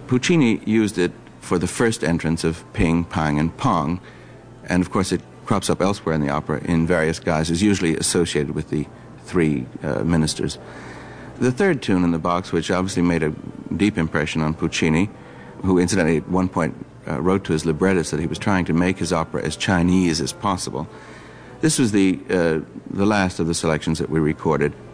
Puccini used it for the first entrance of Ping, Pang, and Pong, and of course it crops up elsewhere in the opera in various guises, usually associated with the three ministers. The third tune in the box, which obviously made a deep impression on Puccini, who incidentally at one point wrote to his librettist that he was trying to make his opera as Chinese as possible. This was the last of the selections that we recorded.